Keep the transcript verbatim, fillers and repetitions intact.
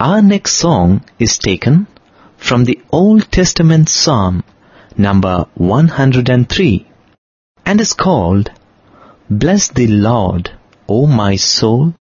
Our next song is taken from the Old Testament Psalm number one hundred three and is called, Bless the Lord, O my soul,